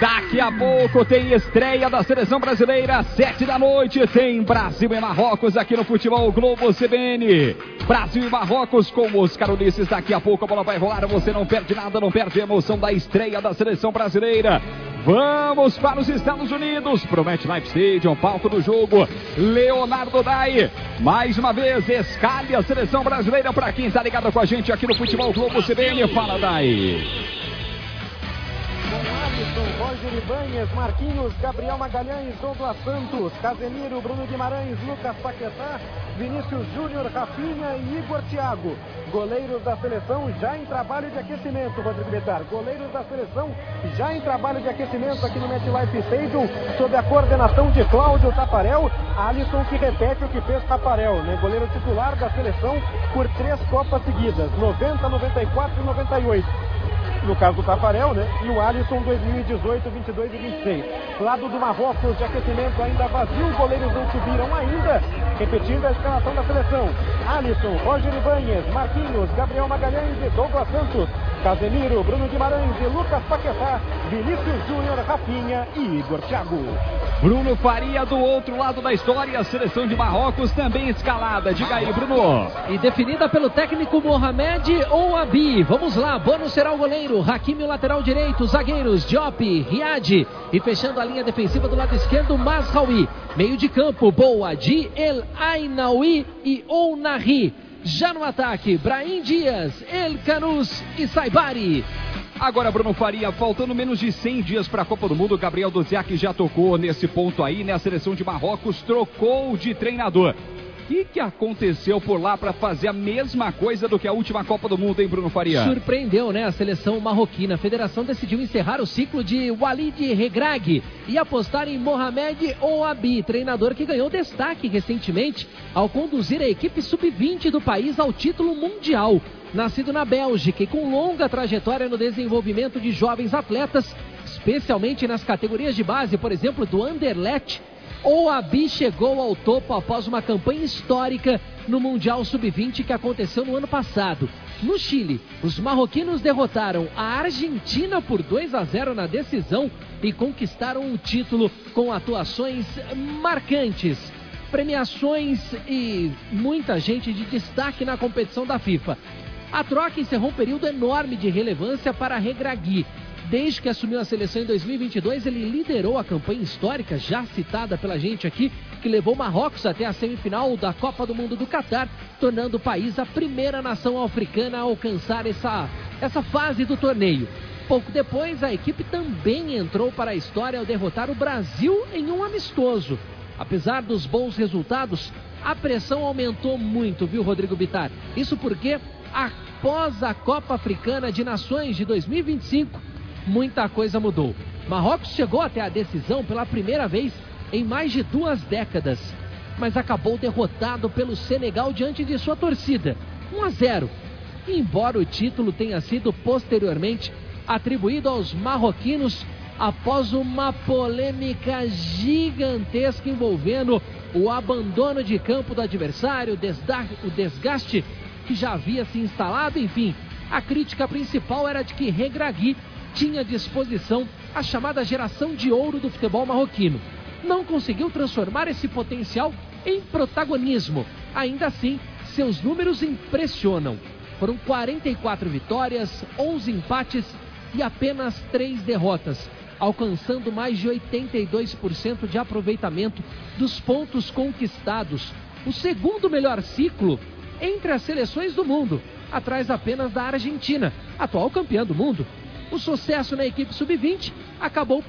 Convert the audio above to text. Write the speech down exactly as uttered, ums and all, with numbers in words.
Daqui a pouco tem estreia da Seleção Brasileira, sete da noite, tem Brasil e Marrocos aqui no Futebol Globo C B N. Brasil e Marrocos com os Carolices, daqui a pouco a bola vai rolar, você não perde nada, não perde a emoção da estreia da Seleção Brasileira. Vamos para os Estados Unidos, pro MetLife Stadium, palco do jogo, Leonardo Dai, mais uma vez, escalhe a Seleção Brasileira para quem está ligado com a gente aqui no Futebol Globo C B N, fala Dai. Roger Ibanez, Marquinhos, Gabriel Magalhães, Douglas Santos, Casemiro, Bruno Guimarães, Lucas Paquetá, Vinícius Júnior, Rafinha e Igor Thiago. Goleiros da seleção já em trabalho de aquecimento, Rodrigo Bittar. Goleiros da seleção já em trabalho de aquecimento aqui no MetLife Stadium, sob a coordenação de Cláudio Taparel. Alisson que repete o que fez Taparel, né? Goleiro titular da seleção por três Copas seguidas, noventa, noventa e quatro e noventa e oito. No caso do Tafarel, né? E o Alisson dois mil e dezoito, vinte e dois e vinte e seis. Lado do Marrocos, de aquecimento ainda vazio, os goleiros não subiram ainda. Repetindo a escalação da seleção: Alisson, Roger Ibanez, Marquinhos, Gabriel Magalhães e Douglas Santos, Casemiro, Bruno Guimarães e Lucas Paquetá, Vinícius Júnior, Rafinha e Igor Thiago. Bruno Faria do outro lado da história, a seleção de Marrocos também escalada. Diga aí, Bruno. E definida pelo técnico Mohamed Ouabi. Vamos lá, Bono será o goleiro, Hakimi o lateral direito, zagueiros Diop, Riad e fechando a linha defensiva do lado esquerdo, Mazraoui. Meio de campo, Boadi, El Ainaoui e Ounahi. Já no ataque, Brahim Dias, El Kanous e Saibari. Agora, Bruno Faria, faltando menos de cem dias para a Copa do Mundo, Gabriel Duziak já tocou nesse ponto aí, né? A seleção de Marrocos trocou de treinador. O que, que aconteceu por lá para fazer a mesma coisa do que a última Copa do Mundo, hein, Bruno Faria? Surpreendeu, né, a seleção marroquina. A federação decidiu encerrar o ciclo de Walid Regragui e apostar em Mohamed Ouabi, treinador que ganhou destaque recentemente ao conduzir a equipe sub vinte do país ao título mundial. Nascido na Bélgica e com longa trajetória no desenvolvimento de jovens atletas, especialmente nas categorias de base, por exemplo, do Anderlecht, Ouabi chegou ao topo após uma campanha histórica no Mundial sub vinte que aconteceu no ano passado. No Chile, os marroquinos derrotaram a Argentina por dois a zero na decisão e conquistaram o título com atuações marcantes, premiações e muita gente de destaque na competição da FIFA. A troca encerrou um período enorme de relevância para Regragui. Desde que assumiu a seleção em dois mil e vinte e dois, ele liderou a campanha histórica, já citada pela gente aqui, que levou Marrocos até a semifinal da Copa do Mundo do Catar, tornando o país a primeira nação africana a alcançar essa, essa fase do torneio. Pouco depois, a equipe também entrou para a história ao derrotar o Brasil em um amistoso. Apesar dos bons resultados, a pressão aumentou muito, viu, Rodrigo Bittar? Isso porque, após a Copa Africana de Nações de dois mil e vinte e cinco, muita coisa mudou. Marrocos chegou até a decisão pela primeira vez em mais de duas décadas, mas acabou derrotado pelo Senegal diante de sua torcida, um a zero. E embora o título tenha sido posteriormente atribuído aos marroquinos após uma polêmica gigantesca envolvendo o abandono de campo do adversário, o desgaste que já havia se instalado, enfim, a crítica principal era de que Regragui tinha à disposição a chamada geração de ouro do futebol marroquino. Não conseguiu transformar esse potencial em protagonismo. Ainda assim, seus números impressionam. Foram quarenta e quatro vitórias, onze empates e apenas três derrotas, alcançando mais de oitenta e dois por cento de aproveitamento dos pontos conquistados. O segundo melhor ciclo entre as seleções do mundo, atrás apenas da Argentina, atual campeã do mundo. O sucesso na equipe sub vinte acabou